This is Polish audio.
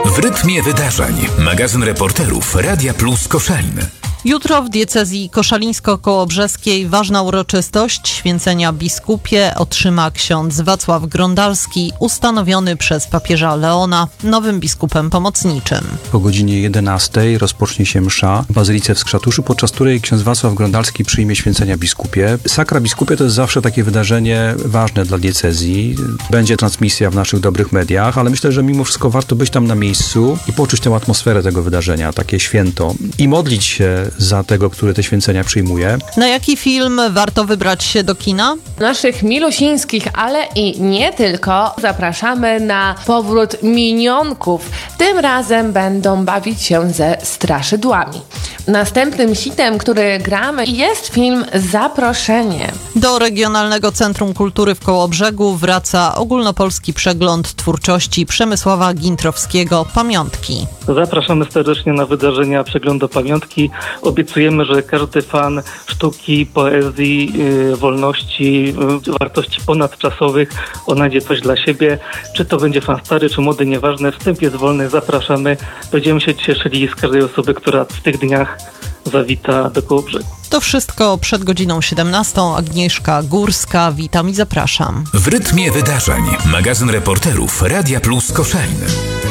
W rytmie wydarzeń. Magazyn reporterów Radia Plus Koszalin. Jutro w diecezji koszalińsko-kołobrzeskiej ważna uroczystość święcenia biskupie otrzyma ksiądz Wacław Grondalski, ustanowiony przez papieża Leona nowym biskupem pomocniczym. Po godzinie 11 rozpocznie się msza w Bazylice w Skrzatuszu, podczas której ksiądz Wacław Grondalski przyjmie święcenia biskupie. Sakra biskupie to jest zawsze takie wydarzenie ważne dla diecezji. Będzie transmisja w naszych dobrych mediach, ale myślę, że mimo wszystko warto być tam na miejscu i poczuć tę atmosferę tego wydarzenia, takie święto i modlić się za tego, który te święcenia przyjmuje. Na jaki film warto wybrać się do kina? Naszych milusińskich, ale i nie tylko, zapraszamy na powrót Minionków. Tym razem będą bawić się ze straszydłami. Następnym hitem, który gramy, jest film Zaproszenie. Do Regionalnego Centrum Kultury w Kołobrzegu wraca ogólnopolski przegląd twórczości Przemysława Gintrowskiego Pamiątki. Zapraszamy serdecznie na wydarzenia Przeglądu Pamiątki. Obiecujemy, że każdy fan sztuki, poezji, wolności, wartości ponadczasowych odnajdzie coś dla siebie. Czy to będzie fan stary, czy młody, nieważne. Wstęp jest wolny, zapraszamy. Będziemy się cieszyli z każdej osoby, która w tych dniach zawita do Kołobrzegu. To wszystko przed godziną 17. Agnieszka Górska. Witam i zapraszam. W rytmie wydarzeń. Magazyn reporterów Radia Plus Koszalin.